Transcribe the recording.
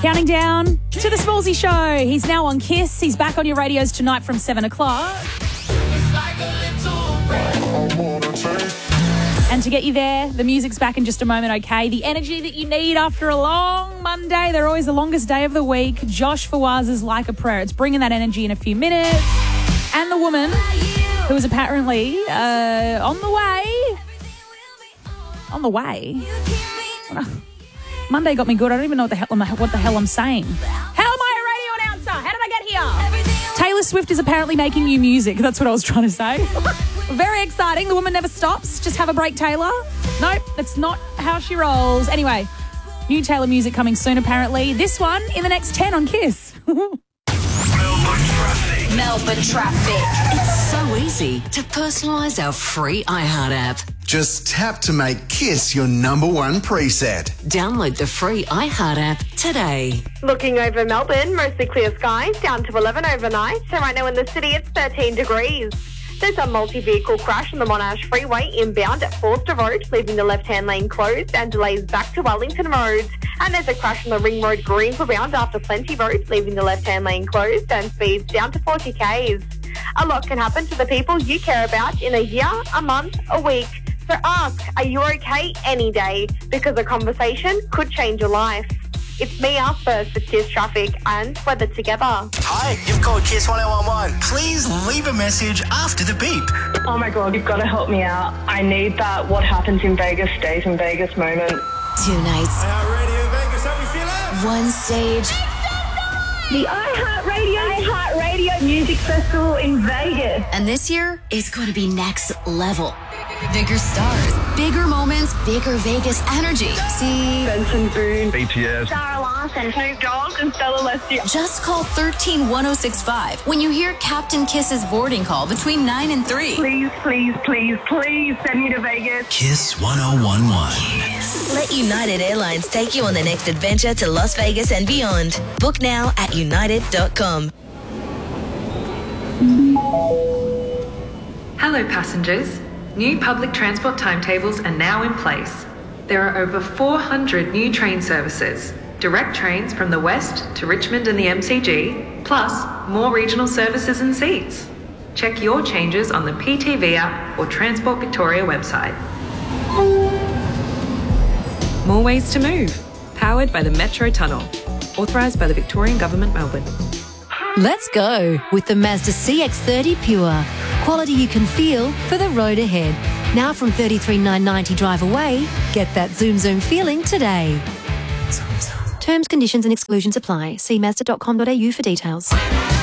Counting down to the Smallsy Show. He's now on Kiss. He's back on your radios tonight from 7 o'clock. And to get you there, the music's back in just a moment, okay? The energy that you need after a long Monday. They're always the longest day of the week. Josh Fawaz's Like a Prayer. It's bringing that energy in a few minutes. And the woman who is apparently on the way. Monday got me good. I don't even know what the hell I'm saying. How am I a radio announcer? How did I get here? Taylor Swift is apparently making new music. That's what I was trying to say. Very exciting. The woman never stops. Just have a break, Taylor. Nope, that's not how she rolls. Anyway, new Taylor music coming soon, apparently. This one in the next 10 on Kiss. Melbourne Traffic. It's so easy to personalise our free iHeart app. Just tap to make Kiss your number one preset. Download the free iHeart app today. Looking over Melbourne, mostly clear skies, down to 11 overnight. So right now in the city, it's 13 degrees. There's a multi-vehicle crash on the Monash Freeway inbound at Forster Road, leaving the left-hand lane closed and delays back to Wellington Road. And there's a crash on the Ring Road Greenville bound after Plenty Road, leaving the left-hand lane closed and speeds down to 40 k's. A lot can happen to the people you care about in a year, a month, a week. So ask, are you okay any day? Because a conversation could change your life. It's me, us first, with Kiss Traffic and Weather Together. Hi, you've called Kiss 1011. Please leave a message after the beep. Oh my God, you've got to help me out. I need that what happens in Vegas stays in Vegas moment. 2 nights. Radio Vegas, how we feeling? 1 stage. The iHeartRadio Music Festival in Vegas. And this year is going to be next level. Bigger stars, bigger moments, bigger Vegas energy. See? Benson Boone, BTS, Sarah Larson, Snoop Dogg, and Stella Leslie. Just call 131065 when you hear Captain Kiss's boarding call between 9 and 3. Please, please, please, please send me to Vegas. Kiss 1011. Let United Airlines take you on the next adventure to Las Vegas and beyond. Book now at united.com. Hello passengers. New public transport timetables are now in place. There are over 400 new train services, direct trains from the west to Richmond and the MCG, plus more regional services and seats. Check your changes on the PTV app or Transport Victoria website. More ways to move. Powered by the Metro Tunnel. Authorised by the Victorian Government, Melbourne. Let's go with the Mazda CX-30 Pure. Quality you can feel for the road ahead. Now from $33,990 drive away, get that zoom feeling today. Terms, conditions and exclusions apply. See Mazda.com.au for details.